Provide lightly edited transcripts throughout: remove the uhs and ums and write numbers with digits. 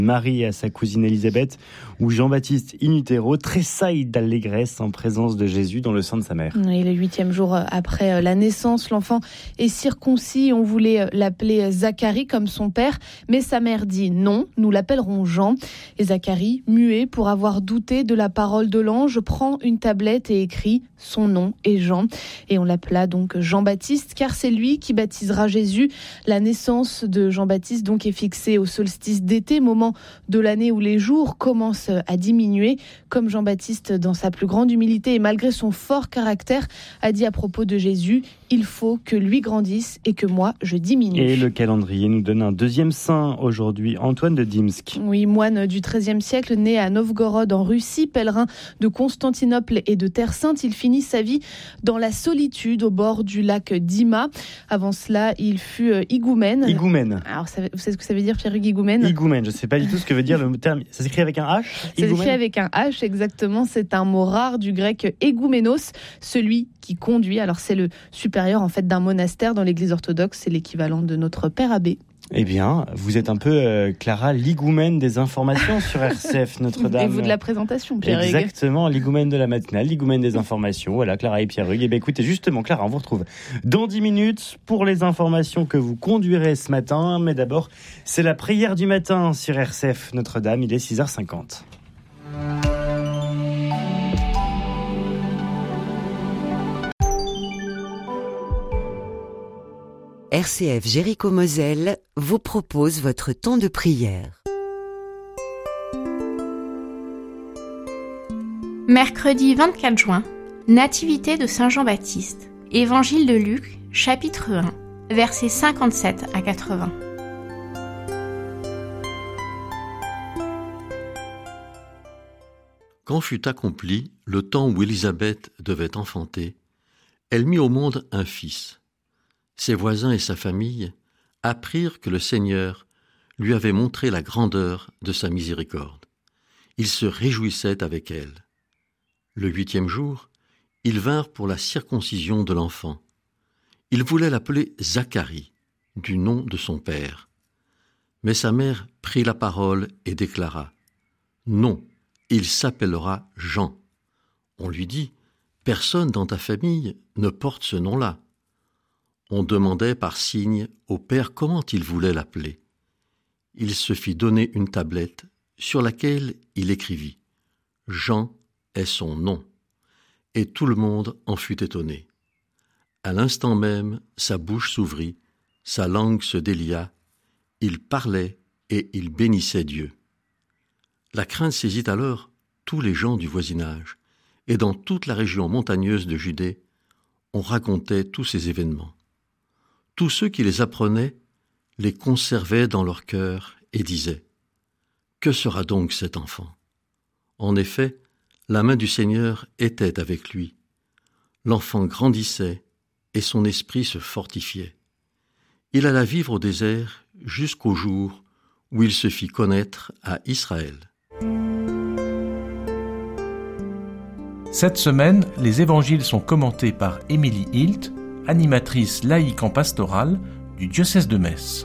Marie à sa cousine Élisabeth ou Jean-Baptiste in utero, tressaille d'allégresse en présence de Jésus dans le sein de sa mère. Et le 8e jour après la naissance, l'enfant est circoncis. On voulait l'appeler Zacharie comme son père, mais sa mère dit non, nous l'appellerons Jean. Et Zacharie, muet pour avoir douté de la parole de l'ange, prend une tablette et écrit son nom est Jean. Et on l'appela donc Jean-Baptiste car c'est lui qui baptisera Jésus. La naissance de Jean-Baptiste donc est fixée au solstice d'été, moment de l'année où les jours commencent à diminuer. Comme Jean-Baptiste, dans sa plus grande humilité et malgré son fort caractère, a dit à propos de Jésus, il faut que lui grandisse et que moi je diminue. Et le calendrier nous donne un deuxième saint aujourd'hui, Antoine de Dimsk. Oui, moine du XIIIe siècle, né à Novgorod en Russie, pèlerin de Constantinople et de Terre Sainte, il finit sa vie dans la solitude au bord du lac Dima. Avant cela, il fut higoumène. Higoumène. Alors, vous savez ce que ça veut dire, Pierre-Hugues, higoumène ? Higoumène, je ne sais pas du tout ce que veut dire le terme. Ça s'écrit avec un H ? Ça s'écrit avec un H, exactement. C'est un mot rare du grec égoumènos, celui qui conduit. Alors, c'est le supérieur en fait d'un monastère dans l'église orthodoxe. C'est l'équivalent de notre père abbé. Eh bien, vous êtes un peu, Clara, l'igoumène des informations sur RCF Notre-Dame. Et vous de la présentation, Pierre-Hugues. Exactement, l'igoumène de la matinale, l'igoumène des informations. Voilà, Clara et Pierre-Hugues. Eh bien, écoutez, justement, Clara, on vous retrouve dans 10 minutes pour les informations que vous conduirez ce matin. Mais d'abord, c'est la prière du matin sur RCF Notre-Dame. Il est 6h50. RCF Jéricho-Moselle vous propose votre temps de prière. Mercredi 24 juin, Nativité de Saint Jean-Baptiste, Évangile de Luc, chapitre 1, versets 57 à 80. Quand fut accompli le temps où Élisabeth devait enfanter, elle mit au monde un fils. Ses voisins et sa famille apprirent que le Seigneur lui avait montré la grandeur de sa miséricorde. Ils se réjouissaient avec elle. Le 8e jour, ils vinrent pour la circoncision de l'enfant. Ils voulaient l'appeler Zacharie, du nom de son père. Mais sa mère prit la parole et déclara « Non, il s'appellera Jean. » On lui dit « Personne dans ta famille ne porte ce nom-là. » On demandait par signe au père comment il voulait l'appeler. Il se fit donner une tablette sur laquelle il écrivit « Jean est son nom ». Et tout le monde en fut étonné. À l'instant même, sa bouche s'ouvrit, sa langue se délia, il parlait et il bénissait Dieu. La crainte saisit alors tous les gens du voisinage, et dans toute la région montagneuse de Judée, on racontait tous ces événements. Tous ceux qui les apprenaient les conservaient dans leur cœur et disaient « Que sera donc cet enfant ?» En effet, la main du Seigneur était avec lui. L'enfant grandissait et son esprit se fortifiait. Il alla vivre au désert jusqu'au jour où il se fit connaître à Israël. Cette semaine, les évangiles sont commentés par Émilie Hilt, animatrice laïque en pastorale du diocèse de Metz.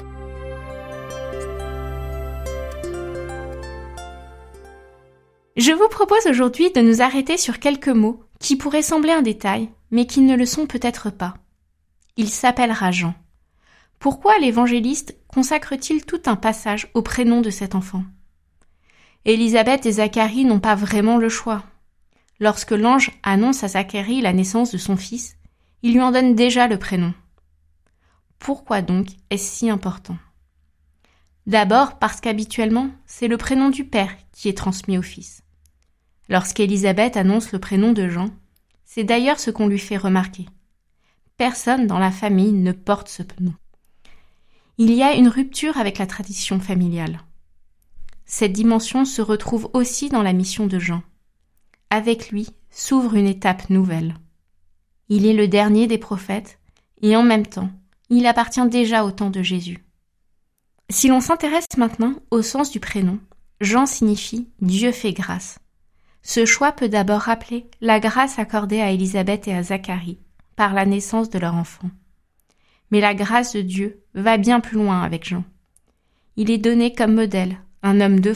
Je vous propose aujourd'hui de nous arrêter sur quelques mots qui pourraient sembler un détail, mais qui ne le sont peut-être pas. Il s'appellera Jean. Pourquoi l'évangéliste consacre-t-il tout un passage au prénom de cet enfant ? Élisabeth et Zacharie n'ont pas vraiment le choix. Lorsque l'ange annonce à Zacharie la naissance de son fils, il lui en donne déjà le prénom. Pourquoi donc est-ce si important ? D'abord parce qu'habituellement, c'est le prénom du père qui est transmis au fils. Lorsqu'Élisabeth annonce le prénom de Jean, c'est d'ailleurs ce qu'on lui fait remarquer. Personne dans la famille ne porte ce nom. Il y a une rupture avec la tradition familiale. Cette dimension se retrouve aussi dans la mission de Jean. Avec lui s'ouvre une étape nouvelle. Il est le dernier des prophètes et en même temps, il appartient déjà au temps de Jésus. Si l'on s'intéresse maintenant au sens du prénom, Jean signifie « Dieu fait grâce ». Ce choix peut d'abord rappeler la grâce accordée à Élisabeth et à Zacharie par la naissance de leur enfant. Mais la grâce de Dieu va bien plus loin avec Jean. Il est donné comme modèle, un homme de